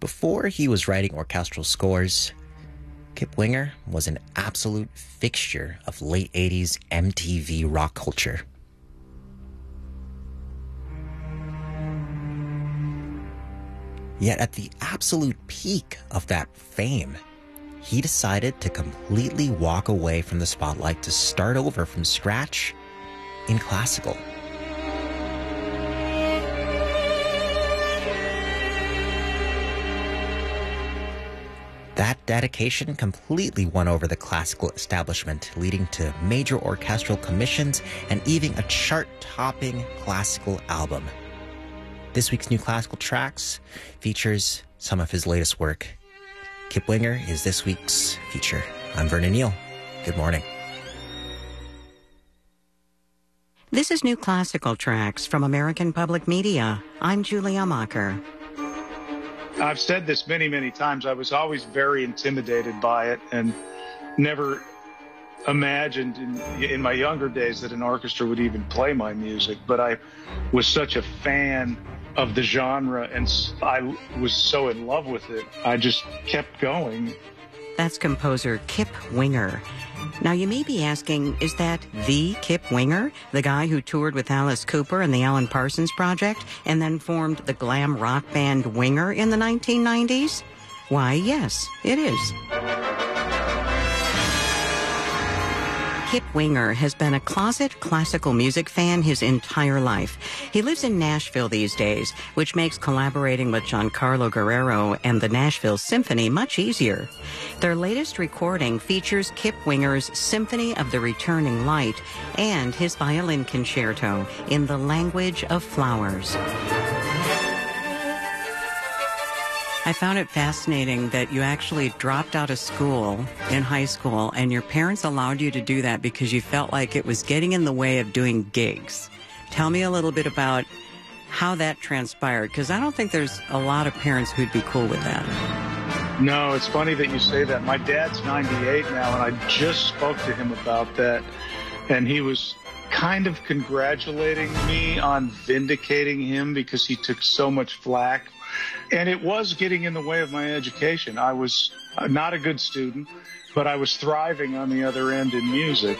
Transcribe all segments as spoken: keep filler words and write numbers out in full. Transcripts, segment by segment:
Before he was writing orchestral scores, Kip Winger was an absolute fixture of late eighties M T V rock culture. Yet at the absolute peak of that fame, he decided to completely walk away from the spotlight to start over from scratch in classical. That dedication completely won over the classical establishment, leading to major orchestral commissions and even a chart-topping classical album. This week's New Classical Tracks features some of his latest work. Kip Winger is this week's feature. I'm Vernon Neal. Good morning. This is New Classical Tracks from American Public Media. I'm Julia Macher. I've said this many, many times. I was always very intimidated by it and never imagined in, in my younger days that an orchestra would even play my music. But I was such a fan of the genre and I was so in love with it. I just kept going. That's composer Kip Winger. Now, you may be asking, is that the Kip Winger, the guy who toured with Alice Cooper and the Alan Parsons Project and then formed the glam rock band Winger in the nineteen nineties? Why, yes, it is. Kip Winger has been a closet classical music fan his entire life. He lives in Nashville these days, which makes collaborating with Giancarlo Guerrero and the Nashville Symphony much easier. Their latest recording features Kip Winger's Symphony of the Returning Light and his violin concerto in the language of flowers. I found it fascinating that you actually dropped out of school in high school and your parents allowed you to do that because you felt like it was getting in the way of doing gigs. Tell me a little bit about how that transpired, because I don't think there's a lot of parents who'd be cool with that. No, it's funny that you say that. My dad's ninety-eight now, and I just spoke to him about that, and he was kind of congratulating me on vindicating him because he took so much flack. And it was getting in the way of my education. I was not a good student, but I was thriving on the other end in music.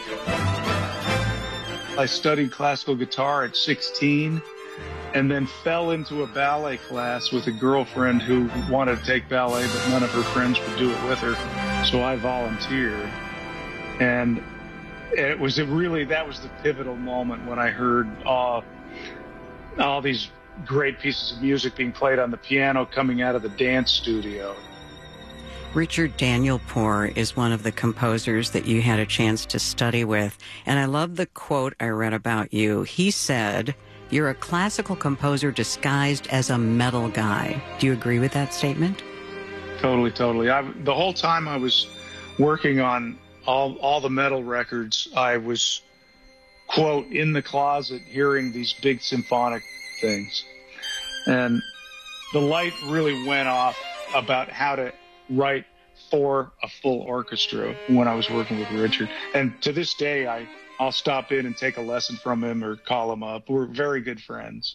I studied classical guitar at sixteen and then fell into a ballet class with a girlfriend who wanted to take ballet, but none of her friends would do it with her. So I volunteered. And it was a really, that was the pivotal moment when I heard uh, all these great pieces of music being played on the piano coming out of the dance studio. Richard Danielpour is one of the composers that you had a chance to study with, and I love the quote I read about you. He said, "You're a classical composer disguised as a metal guy." Do you agree with that statement? Totally, totally. I, the whole time I was working on all, all the metal records, I was, quote, in the closet hearing these big symphonic things. And the light really went off about how to write for a full orchestra when I was working with Richard. And to this day, I, I'll stop in and take a lesson from him or call him up. We're very good friends.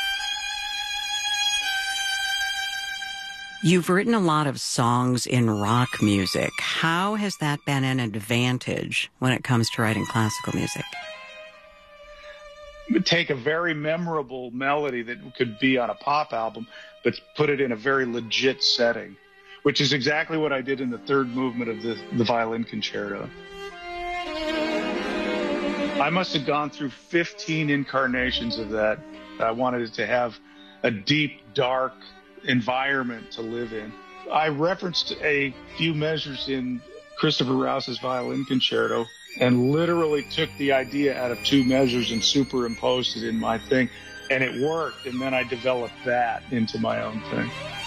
You've written a lot of songs in rock music. How has that been an advantage when it comes to writing classical music? Take a very memorable melody that could be on a pop album, but put it in a very legit setting, which is exactly what I did in the third movement of the, the violin concerto. I must have gone through fifteen incarnations of that. I wanted it to have a deep, dark environment to live in. I referenced a few measures in Christopher Rouse's violin concerto and literally took the idea out of two measures and superimposed it in my thing. And it worked, and then I developed that into my own thing.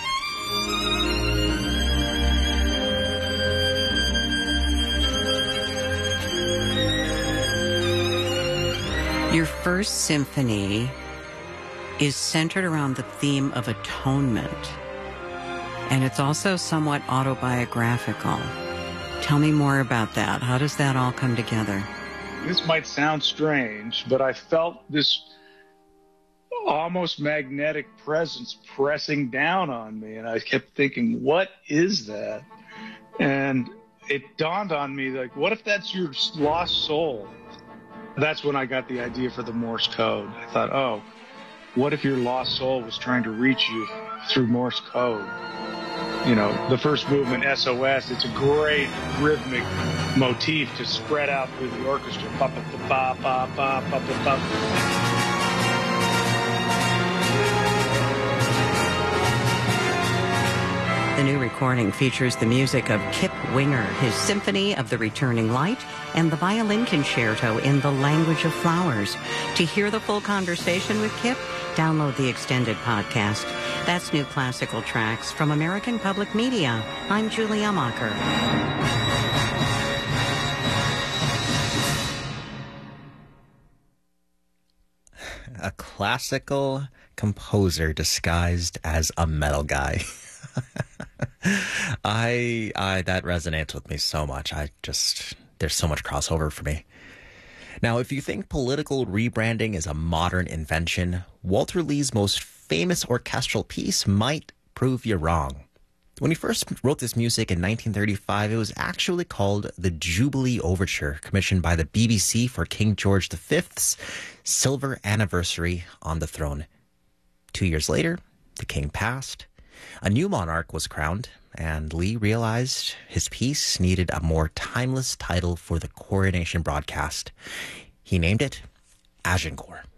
Your first symphony is centered around the theme of atonement, and it's also somewhat autobiographical. Tell me more about that. How does that all come together? This might sound strange, but I felt this almost magnetic presence pressing down on me. And I kept thinking, what is that? And it dawned on me, like, what if that's your lost soul? That's when I got the idea for the Morse code. I thought, oh, what if your lost soul was trying to reach you through Morse code? You know, the first movement, S O S, it's a great rhythmic motif to spread out through the orchestra. Ba ba ba ba ba ba ba ba. The new recording features the music of Kip Winger, his Symphony of the Returning Light, and the violin concerto in The Language of Flowers. To hear the full conversation with Kip, download the extended podcast. That's New Classical Tracks from American Public Media. I'm Julie Amacher. A classical composer disguised as a metal guy. I, I, that resonates with me so much. I just, there's so much crossover for me. Now, if you think political rebranding is a modern invention, Walter Lee's most famous orchestral piece might prove you wrong. When he first wrote this music in nineteen thirty-five, it was actually called the Jubilee Overture, commissioned by the B B C for King George the Fifth's silver anniversary on the throne. Two years later, the king passed. A new monarch was crowned, and Lee realized his piece needed a more timeless title for the coronation broadcast. He named it Agincourt.